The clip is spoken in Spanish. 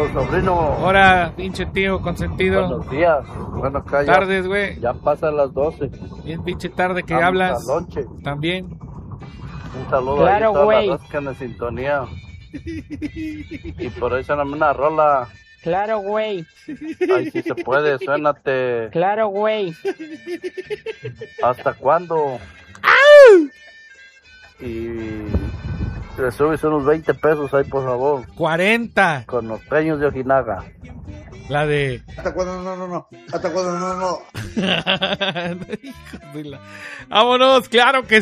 sobrino. Ahora, pinche tío consentido. Buenos días. Bueno, acá ya, Tardes, güey. ya pasan las 12. Bien pinche tarde que Vamos hablas. al lonche. También. Un saludo Claro, a todas güey. las que en sintonía. Y por eso dame una rola. Claro, güey. Ay, si se puede, suénate. Claro, güey. ¿Hasta cuándo? Y le subes unos 20 pesos ahí, por favor. 40. Con los peños de Ojinaga. La de... ¿Hasta cuándo? No. ¿Hasta cuándo? No. Hijo de la... Vámonos, claro que